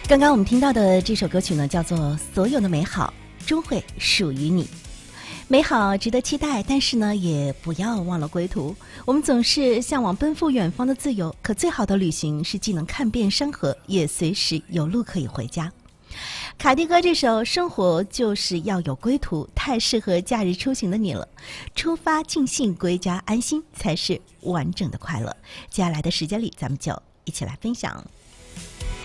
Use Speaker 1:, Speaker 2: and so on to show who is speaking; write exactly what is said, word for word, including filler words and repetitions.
Speaker 1: 刚刚我们听到的这首歌曲呢，叫做《所有的美好终会属于你》。美好值得期待，但是呢，也不要忘了归途。我们总是向往奔赴远方的自由，可最好的旅行是既能看遍山河，也随时有路可以回家。卡迪哥这首《生活就是要有归途》太适合假日出行的你了。出发尽兴，归家安心，才是完整的快乐。接下来的时间里，咱们就一起来分享。